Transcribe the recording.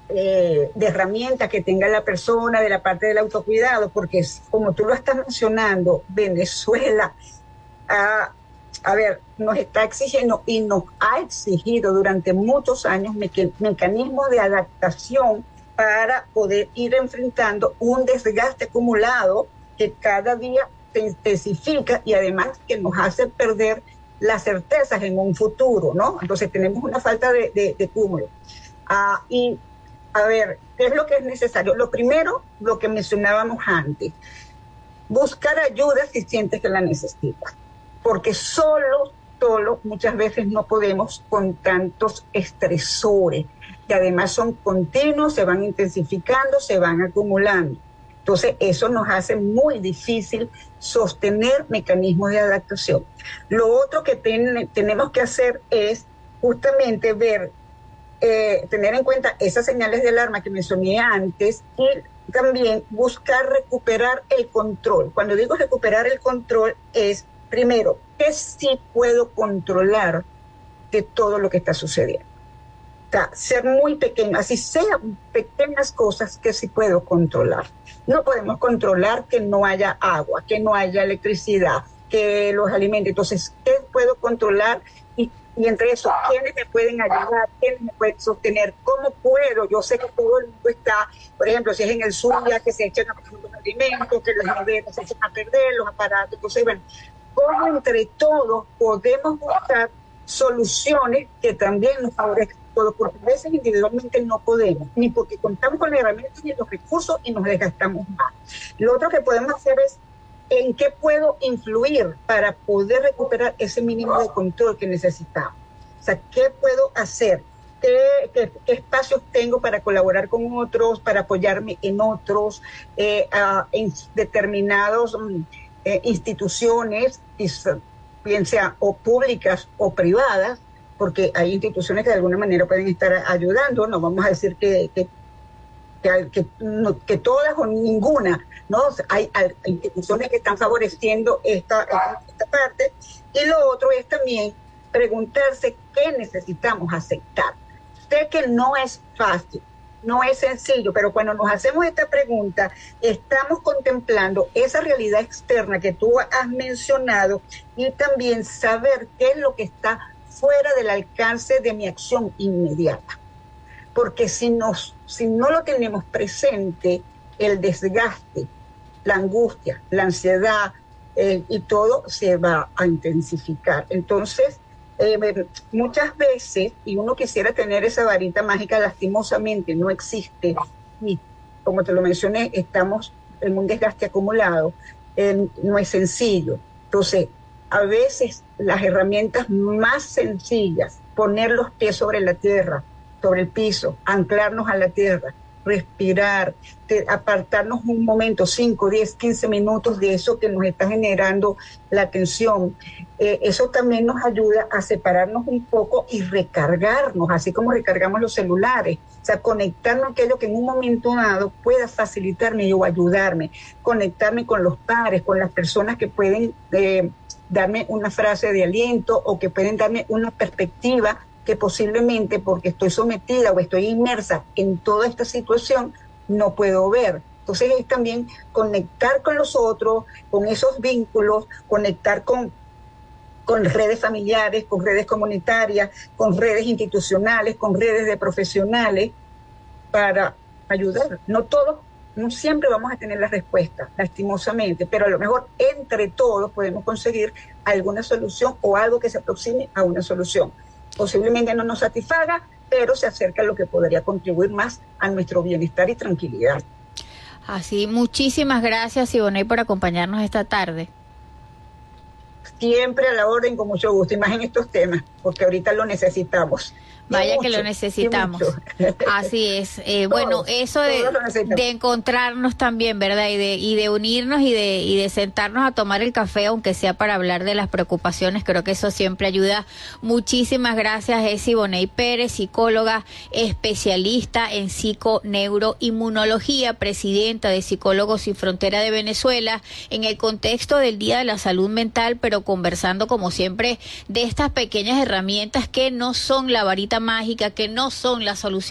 de herramientas que tenga la persona de la parte del autocuidado, porque como tú lo estás mencionando, Venezuela, a ver, nos está exigiendo y nos ha exigido durante muchos años mecanismos de adaptación para poder ir enfrentando un desgaste acumulado que cada día se intensifica y además que nos hace perder las certezas en un futuro, ¿no? Entonces tenemos una falta de cúmulo. Y a ver, ¿qué es lo que es necesario? Lo primero, lo que mencionábamos antes, buscar ayuda si sientes que la necesitas, porque solo muchas veces no podemos con tantos estresores, que además son continuos, se van intensificando, se van acumulando. Entonces, eso nos hace muy difícil sostener mecanismos de adaptación. Lo otro que tenemos que hacer es justamente tener en cuenta esas señales de alarma que mencioné antes y también buscar recuperar el control. Cuando digo recuperar el control es, primero, ¿qué sí puedo controlar de todo lo que está sucediendo? O sea, ser muy pequeño, así sean pequeñas cosas que sí puedo controlar. No podemos controlar que no haya agua, que no haya electricidad, que los alimentos. Entonces, ¿qué puedo controlar? Y entre eso, ¿quiénes me pueden ayudar? ¿Quiénes me pueden sostener? ¿Cómo puedo? Yo sé que todo el mundo está, por ejemplo, si es en el Zulia, que se echan a perder los alimentos, que las neveras se echan a perder, los aparatos. Entonces, bueno, ¿cómo entre todos podemos buscar soluciones que también nos favorezcan todo? Porque a veces individualmente no podemos, ni porque contamos con las herramientas ni los recursos y nos desgastamos más. Lo otro que podemos hacer es ¿en qué puedo influir para poder recuperar ese mínimo de control que necesitamos? O sea, ¿qué puedo hacer? ¿Qué espacios tengo para colaborar con otros, para apoyarme en otros, en determinadas instituciones, bien sea o públicas o privadas, porque hay instituciones que de alguna manera pueden estar ayudando, no vamos a decir que todas o ninguna, ¿no? Hay instituciones que están favoreciendo esta parte. Y lo otro es también preguntarse qué necesitamos aceptar. Sé que no es fácil, no es sencillo, pero cuando nos hacemos esta pregunta, estamos contemplando esa realidad externa que tú has mencionado y también saber qué es lo que está fuera del alcance de mi acción inmediata. Porque si no lo tenemos presente, el desgaste, la angustia, la ansiedad y todo se va a intensificar. Entonces, muchas veces, y uno quisiera tener esa varita mágica, lastimosamente no existe, y como te lo mencioné, estamos en un desgaste acumulado, no es sencillo. Entonces, a veces las herramientas más sencillas, poner los pies sobre la tierra, sobre el piso, anclarnos a la tierra, respirar, apartarnos un momento, 5, 10, 15 minutos de eso que nos está generando la tensión. Eso también nos ayuda a separarnos un poco y recargarnos, así como recargamos los celulares. O sea, conectarnos a aquello que en un momento dado pueda facilitarme o ayudarme, conectarme con los pares, con las personas que pueden darme una frase de aliento o que pueden darme una perspectiva que posiblemente porque estoy sometida o estoy inmersa en toda esta situación no puedo ver. Entonces es también conectar con los otros, con esos vínculos, conectar con redes familiares, con redes comunitarias, con redes institucionales, con redes de profesionales para ayudar. No siempre vamos a tener la respuesta, lastimosamente, pero a lo mejor entre todos podemos conseguir alguna solución o algo que se aproxime a una solución. Posiblemente no nos satisfaga, pero se acerca a lo que podría contribuir más a nuestro bienestar y tranquilidad. Así, muchísimas gracias, Ivonne, por acompañarnos esta tarde. Siempre a la orden, con mucho gusto, y más en estos temas, porque ahorita lo necesitamos. Vaya que lo necesitamos. Así es. Bueno, eso de encontrarnos también, ¿verdad? Y de unirnos y de sentarnos a tomar el café, aunque sea para hablar de las preocupaciones, creo que eso siempre ayuda. Muchísimas gracias. Es Ivonne Pérez, psicóloga, especialista en psiconeuroinmunología, presidenta de Psicólogos Sin Frontera de Venezuela, en el contexto del Día de la Salud Mental, pero conversando como siempre de estas pequeñas herramientas que no son la varita mágica, que no son la solución